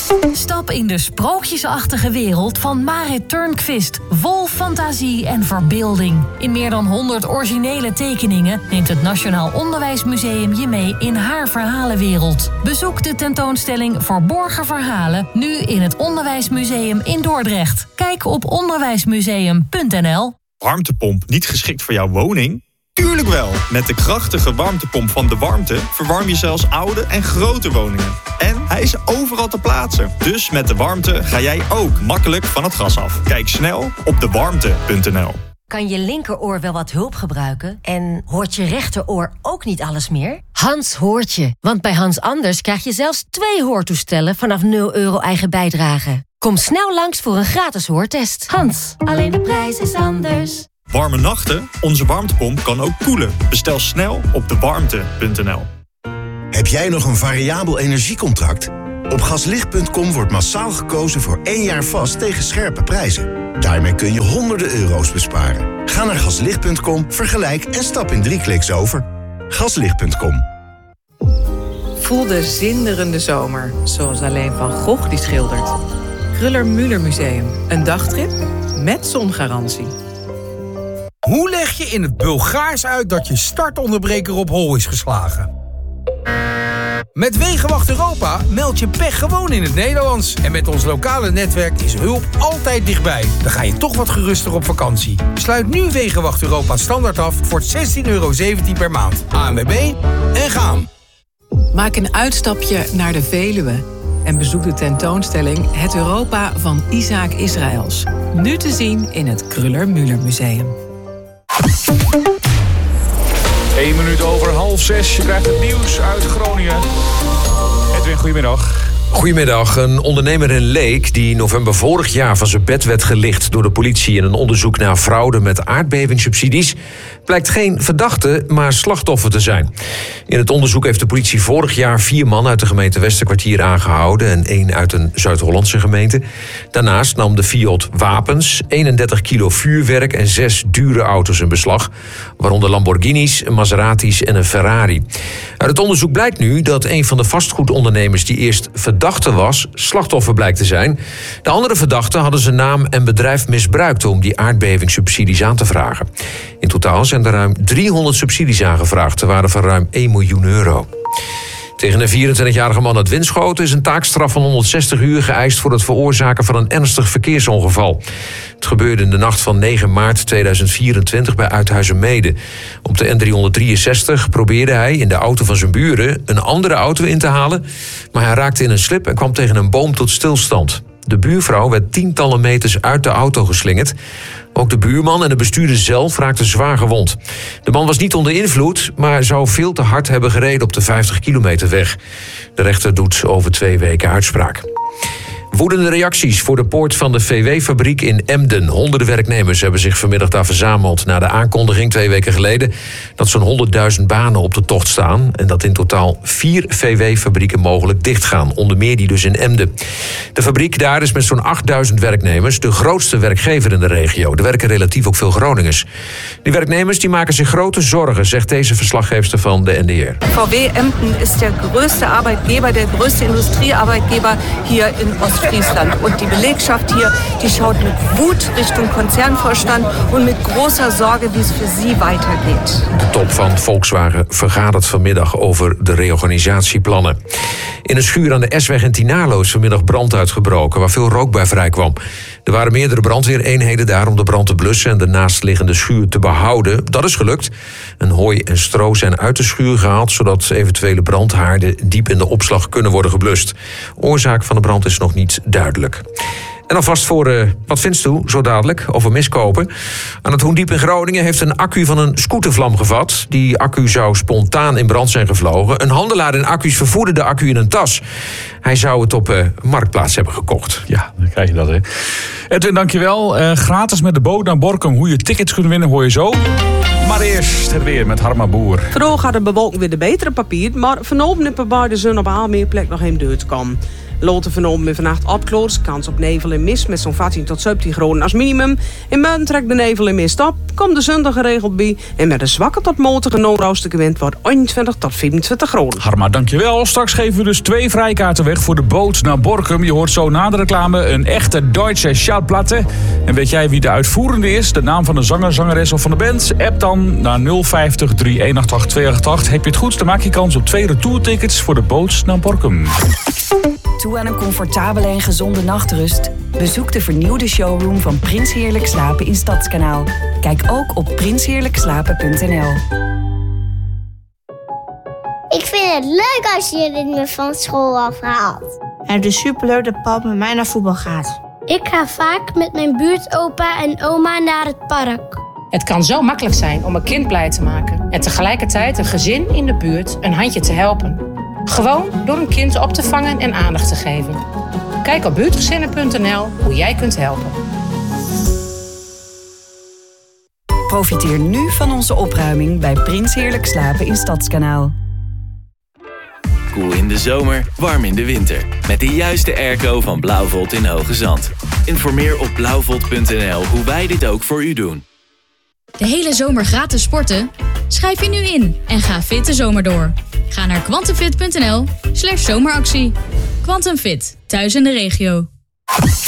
Stap in de sprookjesachtige wereld van Marit Turnquist. Vol fantasie en verbeelding. In meer dan 100 originele tekeningen neemt het Nationaal Onderwijsmuseum je mee in haar verhalenwereld. Bezoek de tentoonstelling Verborgen Verhalen nu in het Onderwijsmuseum in Dordrecht. Kijk op onderwijsmuseum.nl. Warmtepomp niet geschikt voor jouw woning? Tuurlijk wel! Met de krachtige warmtepomp van De Warmte verwarm je zelfs oude en grote woningen. En hij is overal te plaatsen. Dus met De Warmte ga jij ook makkelijk van het gas af. Kijk snel op dewarmte.nl. Kan je linkeroor wel wat hulp gebruiken? En hoort je rechteroor ook niet alles meer? Hans hoort je. Want bij Hans Anders krijg je zelfs 2 hoortoestellen vanaf €0 eigen bijdrage. Kom snel langs voor een gratis hoortest. Hans, alleen de prijs is anders. Warme nachten? Onze warmtepomp kan ook koelen. Bestel snel op dewarmte.nl. Heb jij nog een variabel energiecontract? Op gaslicht.com wordt massaal gekozen voor 1 jaar vast tegen scherpe prijzen. Daarmee kun je honderden euro's besparen. Ga naar gaslicht.com, vergelijk en stap in 3 kliks over. Gaslicht.com. Voel de zinderende zomer, zoals alleen Van Gogh die schildert. Kruller-Müller Museum. Een dagtrip met zongarantie. Hoe leg je in het Bulgaars uit dat je startonderbreker op hol is geslagen? Met Wegenwacht Europa meld je pech gewoon in het Nederlands. En met ons lokale netwerk is hulp altijd dichtbij. Dan ga je toch wat geruster op vakantie. Sluit nu Wegenwacht Europa standaard af voor €16,17 per maand. ANWB en gaan. Maak een uitstapje naar de Veluwe en bezoek de tentoonstelling Het Europa van Isaac Israëls. Nu te zien in het Kruller-Müller Museum. 1 minuut over 5:30. Je krijgt het nieuws uit Groningen. Edwin, goedemiddag. Goedemiddag. Een ondernemer in Leek die in november vorig jaar van zijn bed werd gelicht door de politie in een onderzoek naar fraude met aardbevingssubsidies, blijkt geen verdachte, maar slachtoffer te zijn. In het onderzoek heeft de politie vorig jaar 4 man uit de gemeente Westerkwartier aangehouden en 1 uit een Zuid-Hollandse gemeente. Daarnaast nam de Fiat wapens, 31 kilo vuurwerk en 6 dure auto's in beslag, waaronder Lamborghinis, Maseratis en een Ferrari. Uit het onderzoek blijkt nu dat een van de vastgoedondernemers die eerst verdachte was, slachtoffer blijkt te zijn. De andere verdachten hadden zijn naam en bedrijf misbruikt om die aardbevingssubsidies aan te vragen. In totaal zijn er ruim 300 subsidies aangevraagd, ter waarde van ruim €1 miljoen. Tegen een 24-jarige man uit Winschoten is een taakstraf van 160 uur geëist voor het veroorzaken van een ernstig verkeersongeval. Het gebeurde in de nacht van 9 maart 2024 bij Uithuizenmede. Op de N363 probeerde hij in de auto van zijn buren een andere auto in te halen, maar hij raakte in een slip en kwam tegen een boom tot stilstand. De buurvrouw werd tientallen meters uit de auto geslingerd. Ook de buurman en de bestuurder zelf raakten zwaar gewond. De man was niet onder invloed, maar zou veel te hard hebben gereden op de 50 kilometer weg. De rechter doet over 2 weken uitspraak. Woedende reacties voor de poort van de VW-fabriek in Emden. Honderden werknemers hebben zich vanmiddag daar verzameld na de aankondiging 2 weken geleden dat zo'n 100.000 banen op de tocht staan en dat in totaal 4 VW-fabrieken mogelijk dichtgaan, onder meer die dus in Emden. De fabriek daar is met zo'n 8.000 werknemers de grootste werkgever in de regio. Er werken relatief ook veel Groningers. Die werknemers die maken zich grote zorgen, zegt deze verslaggeefster van de NDR. VW Emden is de grootste arbeidgeber, de grootste industriearbeidgeber hier in Ostfriesland. Und die Belegschaft hier, die schaut mit Wut Richtung Konzernvorstand und mit großer Sorge, wie es für sie weitergeht. De top van Volkswagen vergadert vanmiddag over de reorganisatieplannen. In een schuur aan de S-weg in Tinalo is vanmiddag brand uitgebroken, waar veel rook bij vrijkwam. Er waren meerdere brandweereenheden daar om de brand te blussen en de naastliggende schuur te behouden. Dat is gelukt. Een hooi en stro zijn uit de schuur gehaald, zodat eventuele brandhaarden diep in de opslag kunnen worden geblust. Oorzaak van de brand is nog niet duidelijk. En alvast voor Wat Vindt U, zo dadelijk, over miskopen. Aan het Hoendiep in Groningen heeft een accu van een scooter vlam gevat. Die accu zou spontaan in brand zijn gevlogen. Een handelaar in accu's vervoerde de accu in een tas. Hij zou het op Marktplaats hebben gekocht. Ja, dan krijg je dat, hè. Edwin, dankjewel. Gratis met de boot naar Borkum. Hoe je tickets kunt winnen, hoor je zo. Maar eerst het weer met Harma Boer. Vandaag gaat de bewolking weer de betere papier, maar vanavond bij de zon op Aalmeerplek nog geen deur te komen. Loten vanavond en vannacht opkloors, kans op nevel en mist met zo'n 14 tot 17 graden als minimum. In buiten trekt de nevel en mist op, komt de zon er geregeld bij en met een zwakke tot matige noordoostelijke wind wordt 21 tot 24 graden. Harma, dankjewel. Straks geven we dus 2 vrijkaarten weg voor de boot naar Borkum. Je hoort zo na de reclame een echte Duitse Schallplatte. En weet jij wie de uitvoerende is? De naam van de zanger, zangeres of van de band? App dan naar 050 3188 288. Heb je het goed, dan maak je kans op 2 retourtickets voor de boot naar Borkum. Toe aan een comfortabele en gezonde nachtrust? Bezoek de vernieuwde showroom van Prins Heerlijk Slapen in Stadskanaal. Kijk ook op prinsheerlijkslapen.nl. Ik vind het leuk als je me van school afhaalt. Het is superleuk dat papa met mij naar voetbal gaat. Ik ga vaak met mijn buurtopa en oma naar het park. Het kan zo makkelijk zijn om een kind blij te maken en tegelijkertijd een gezin in de buurt een handje te helpen. Gewoon door een kind op te vangen en aandacht te geven. Kijk op buurtgezinnen.nl hoe jij kunt helpen. Profiteer nu van onze opruiming bij Prins Heerlijk Slapen in Stadskanaal. Koel in de zomer, warm in de winter. Met de juiste airco van Blauwvolt in Hoge Zand. Informeer op blauwvolt.nl hoe wij dit ook voor u doen. De hele zomer gratis sporten? Schrijf je nu in en ga fit de zomer door. Ga naar quantumfit.nl/zomeractie. Quantum Fit, thuis in de regio.